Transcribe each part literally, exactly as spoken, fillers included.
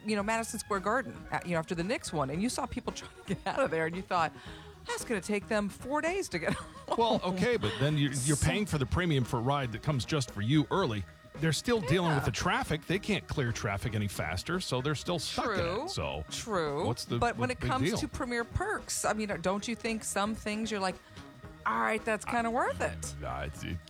you know, Madison Square Garden, you know, after the Knicks won, and you saw people trying to get out of there, and you thought, that's going to take them four days to get home. Well, okay, but then you're, you're paying for the premium for a ride that comes just for you early. They're still yeah. dealing with the traffic. They can't clear traffic any faster, so they're still stuck True. in it. So True. What's the But when the it comes deal? to Premier Perks, I mean, don't you think some things you're like, all right, that's kind of worth it? Uh, it's, it,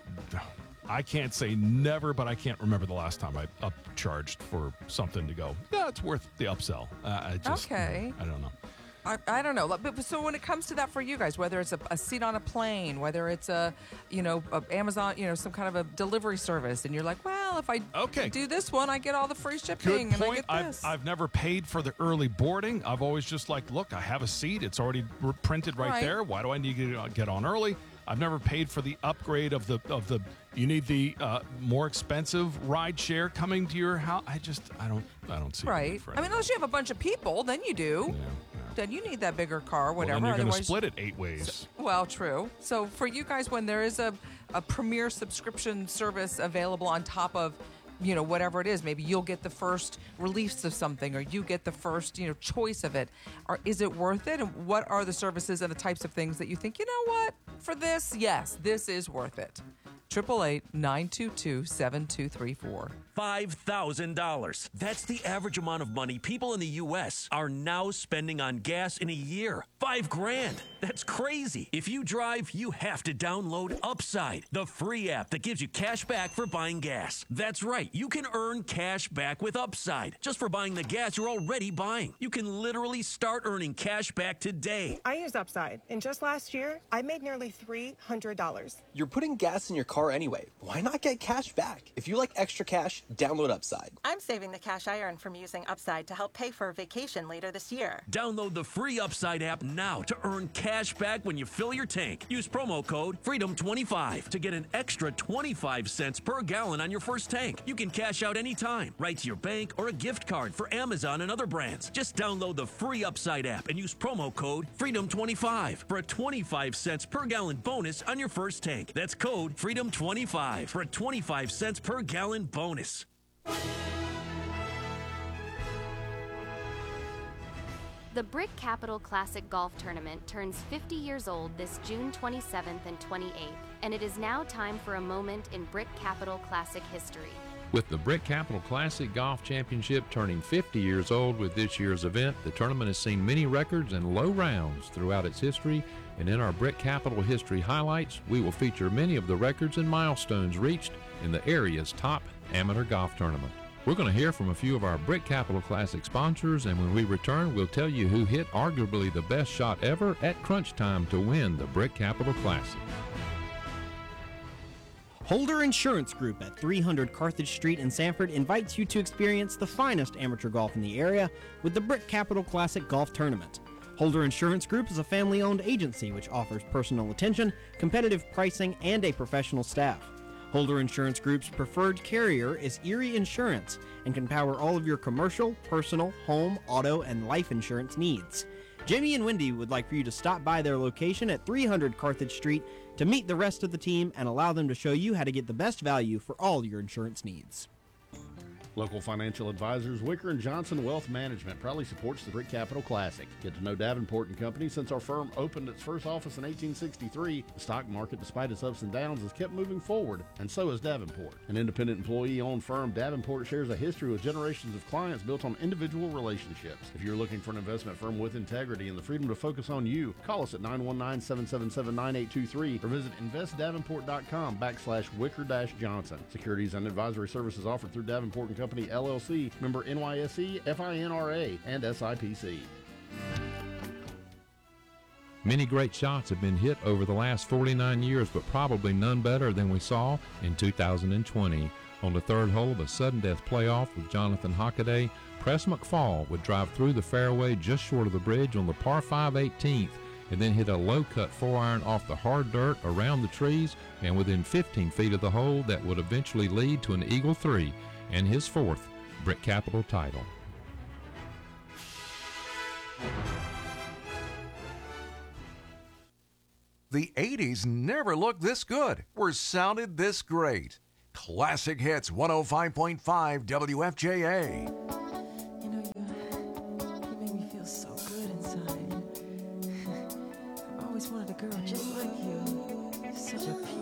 I can't say never, but I can't remember the last time I upcharged for something to go, yeah, it's worth the upsell. Uh, I just, okay. I don't know. I, I don't know. But so when it comes to that for you guys, whether it's a, a seat on a plane, whether it's a, you know, a Amazon, you know, some kind of a delivery service, and you're like, well, if I okay. do this one, I get all the free shipping. Good point. And I get this. I've, I've never paid for the early boarding. I've always just like, look, I have a seat. It's already r- printed right, right there. Why do I need to get on early? I've never paid for the upgrade of the of the. You need the uh, more expensive ride share coming to your house. I just I don't I don't see right. it. I mean, unless you have a bunch of people, then you do. Yeah, yeah. Then you need that bigger car, whatever. Well, then you're going to Otherwise, split it eight ways. So, well, true. So for you guys, when there is a, a premier subscription service available on top of, you know, whatever it is, maybe you'll get the first release of something, or you get the first, you know, choice of it. Or is it worth it? And what are the services and the types of things that you think, you know what, for this, yes, this is worth it? eight eight eight, nine two two, seven two three four. five thousand dollars. That's the average amount of money people in the U S are now spending on gas in a year. Five grand. That's crazy. If you drive, you have to download Upside, the free app that gives you cash back for buying gas. That's right. You can earn cash back with Upside just for buying the gas you're already buying. You can literally start earning cash back today. I use Upside, and just last year, I made nearly three hundred dollars. You're putting gas in your car anyway. Why not get cash back? If you like extra cash, download Upside. I'm saving the cash I earn from using Upside to help pay for a vacation later this year. Download the free Upside app now to earn cash back when you fill your tank. Use promo code freedom twenty-five to get an extra twenty-five cents per gallon on your first tank. You can cash out anytime, right to your bank or a gift card for Amazon and other brands. Just download the free Upside app and use promo code freedom twenty-five for a twenty-five cents per gallon bonus on your first tank. That's code freedom twenty-five for a twenty-five cents per gallon bonus. The Brick Capital Classic Golf Tournament turns fifty years old this June twenty-seventh and twenty-eighth, and it is now time for a moment in Brick Capital Classic history. With the Brick Capital Classic Golf Championship turning fifty years old with this year's event, the tournament has seen many records and low rounds throughout its history, and in our Brick Capital History Highlights, we will feature many of the records and milestones reached in the area's top amateur golf tournament. We're going to hear from a few of our Brick Capital Classic sponsors, and when we return, we'll tell you who hit arguably the best shot ever at crunch time to win the Brick Capital Classic. Holder Insurance Group at three hundred Carthage Street in Sanford invites you to experience the finest amateur golf in the area with the Brick Capital Classic Golf Tournament. Holder Insurance Group is a family-owned agency which offers personal attention, competitive pricing, and a professional staff. Holder Insurance Group's preferred carrier is Erie Insurance and can power all of your commercial, personal, home, auto, and life insurance needs. Jimmy and Wendy would like for you to stop by their location at three hundred Carthage Street to meet the rest of the team and allow them to show you how to get the best value for all your insurance needs. Local financial advisors Wicker and Johnson Wealth Management proudly supports the Brick Capital Classic. Get to know Davenport and Company since our firm opened its first office in eighteen sixty-three. The stock market, despite its ups and downs, has kept moving forward, and so has Davenport. An independent employee-owned firm, Davenport shares a history with generations of clients built on individual relationships. If you're looking for an investment firm with integrity and the freedom to focus on you, call us at nine one nine, seven seven seven, nine eight two three or visit investdavenport.com backslash Wicker-Johnson. Securities and advisory services offered through Davenport and Company, L L C, member N Y S E, F I N R A, and S I P C. Many great shots have been hit over the last forty-nine years, but probably none better than we saw in two thousand twenty. On the third hole of a sudden death playoff with Jonathan Hockaday, Press McFall would drive through the fairway just short of the bridge on the par five eighteenth, and then hit a low-cut four-iron off the hard dirt around the trees and within fifteen feet of the hole that would eventually lead to an Eagle three and his fourth Brick Capital title. The eighties never looked this good or sounded this great. Classic Hits one oh five point five W F J A. You know, you girl just like you. Such a